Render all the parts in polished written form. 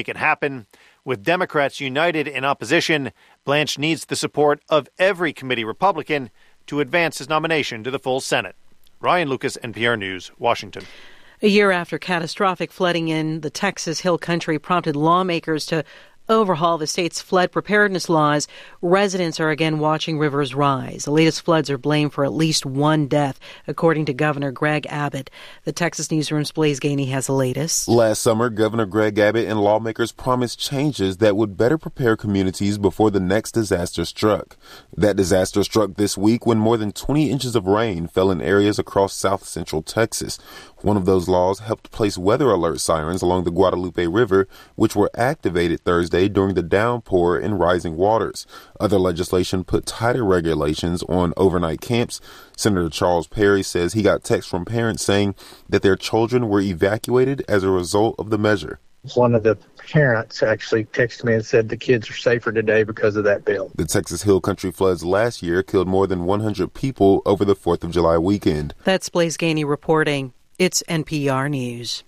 make it happen. With Democrats united in opposition, Blanche needs the support of every committee Republican to advance his nomination to the full Senate. Ryan Lucas, NPR News, Washington. A year after catastrophic flooding in the Texas Hill Country prompted lawmakers to overhaul the state's flood preparedness laws, residents are again watching rivers rise. The latest floods are blamed for at least one death, according to Governor Greg Abbott. The Texas Newsroom's Blaise Gainey has the latest. Last summer, Governor Greg Abbott and lawmakers promised changes that would better prepare communities before the next disaster struck. That disaster struck this week when more than 20 inches of rain fell in areas across south central Texas. One of those laws helped place weather alert sirens along the Guadalupe River, which were activated Thursday during the downpour and rising waters. Other legislation put tighter regulations on overnight camps. Senator Charles Perry says he got texts from parents saying that their children were evacuated as a result of the measure. One of the parents actually texted me and said the kids are safer today because of that bill. The Texas Hill Country floods last year killed more than 100 people over the 4th of July weekend. That's Blaise Gainey reporting. It's NPR News.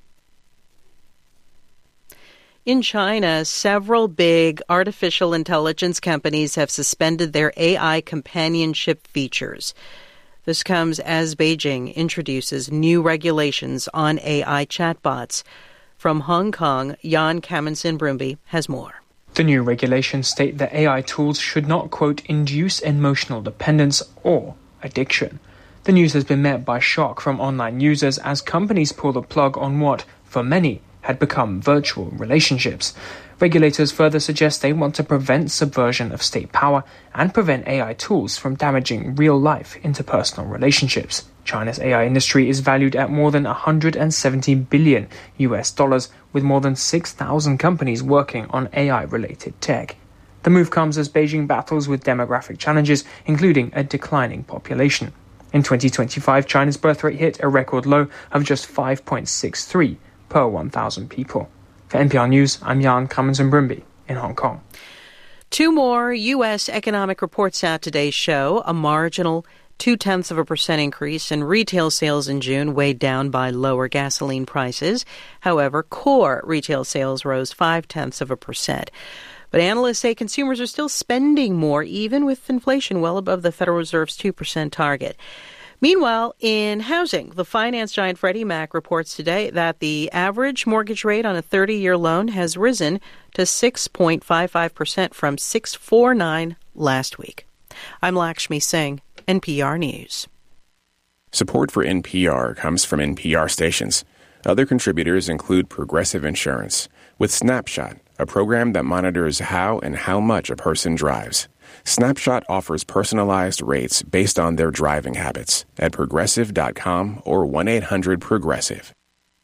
In China, several big artificial intelligence companies have suspended their AI companionship features. This comes as Beijing introduces new regulations on AI chatbots. From Hong Kong, Jan Kamen-Brumby has more. The new regulations state that AI tools should not, quote, induce emotional dependence or addiction. The news has been met by shock from online users as companies pull the plug on what, for many, had become virtual relationships. Regulators further suggest they want to prevent subversion of state power and prevent AI tools from damaging real-life interpersonal relationships. China's AI industry is valued at more than $170 billion, with more than 6,000 companies working on AI-related tech. The move comes as Beijing battles with demographic challenges, including a declining population. In 2025, China's birth rate hit a record low of just 5.63 per 1,000 people. For NPR News, I'm Jan Kamen-Brumby in Hong Kong. Two more U.S. economic reports out today's show. A marginal 0.2% increase in retail sales in June, weighed down by lower gasoline prices. However, core retail sales rose 0.5%. But analysts say consumers are still spending more, even with inflation well above the Federal Reserve's 2% target. Meanwhile, in housing, the finance giant Freddie Mac reports today that the average mortgage rate on a 30-year loan has risen to 6.55% from 6.49% last week. I'm Lakshmi Singh, NPR News. Support for NPR comes from NPR stations. Other contributors include Progressive Insurance, with Snapshot, a program that monitors how and how much a person drives. Snapshot offers personalized rates based on their driving habits at Progressive.com or 1-800-PROGRESSIVE.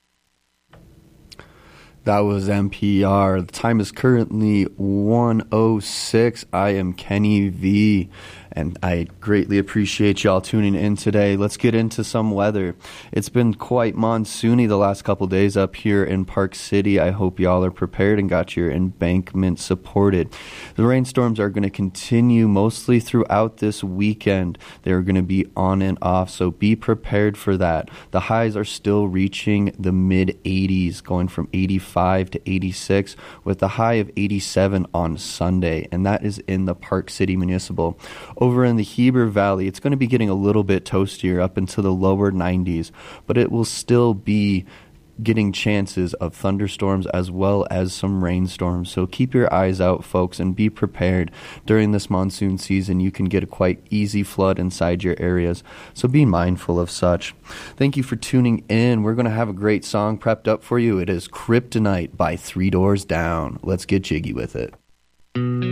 That was NPR. The time is currently 1:06. I am Kenny V, and I greatly appreciate y'all tuning in today. Let's get into some weather. It's been quite monsoony the last couple days up here in Park City. I hope y'all are prepared and got your embankment supported. The rainstorms are going to continue mostly throughout this weekend. They're going to be on and off, so be prepared for that. The highs are still reaching the mid-80s, going from 85 to 86, with a high of 87 on Sunday, and that is in the Park City Municipal. Over in the Heber Valley, it's going to be getting a little bit toastier, up into the lower 90s, but it will still be getting chances of thunderstorms as well as some rainstorms. So keep your eyes out, folks, and be prepared. During this monsoon season, you can get a quite easy flood inside your areas, so be mindful of such. Thank you for tuning in. We're going to have a great song prepped up for you. It is Kryptonite by Three Doors Down. Let's get jiggy with it.